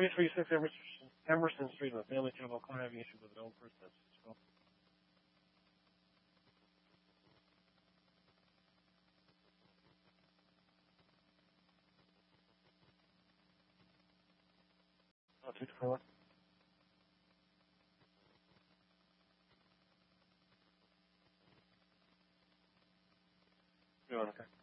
336 Emerson Street on the family channel car having issues with an own person. So, oh, 221. Okay.